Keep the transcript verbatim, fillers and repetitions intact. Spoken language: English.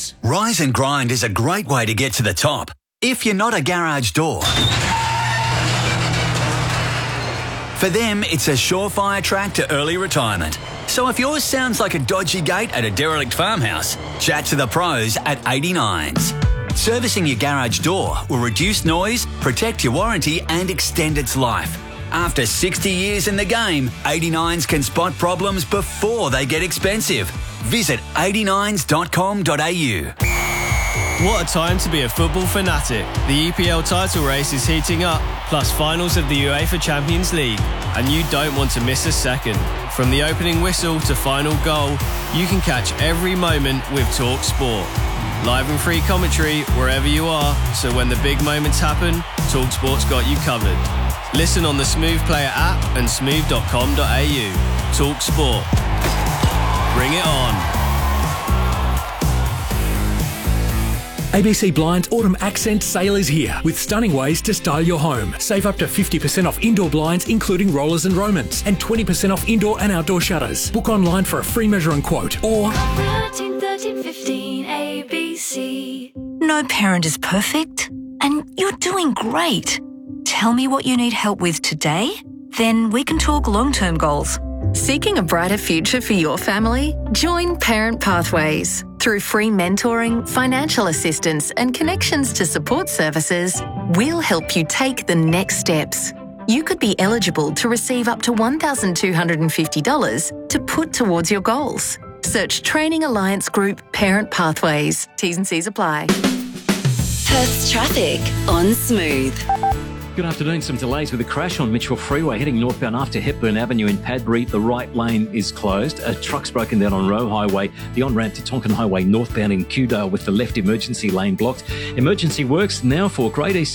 Doors. Rise and Grind is a great way to get to the top. If you're not a garage door. For them, it's a surefire track to early retirement. So if yours sounds like a dodgy gate at a derelict farmhouse, chat to the pros at eighty-nines. Servicing your garage door will reduce noise, protect your warranty and extend its life. After sixty years in the game, eighty-nines can spot problems before they get expensive. Visit eighty-nines dot com dot a u. What a time to be a football fanatic. The E P L title race is heating up, plus finals of the UEFA Champions League. And you don't want to miss a second. From the opening whistle to final goal, you can catch every moment with Talk Sport. Live and free commentary wherever you are, so when the big moments happen, Talk Sport's got you covered. Listen on the Smooth Player app and smooth dot com dot a u. Talk Sport. Bring it on. A B C Blinds Autumn Accent Sale is here with stunning ways to style your home. Save up to fifty percent off indoor blinds, including rollers and Romans, and twenty percent off indoor and outdoor shutters. Book online for a free measure and quote, or thirteen thirteen fifteen A B C. No parent is perfect, and you're doing great. Tell me what you need help with today, then we can talk long-term goals. Seeking a brighter future for your family? Join Parent Pathways. Through free mentoring, financial assistance and connections to support services, we'll help you take the next steps. You could be eligible to receive up to one thousand two hundred fifty dollars to put towards your goals. Search Training Alliance Group Parent Pathways. T's and C's apply. Perth's traffic on Smooth. Good afternoon. Some delays with a crash on Mitchell Freeway heading northbound after Hepburn Avenue in Padbury. The right lane is closed. A truck's broken down on Roe Highway, the on-ramp to Tonkin Highway northbound in Kewdale with the left emergency lane blocked. Emergency works now for Great East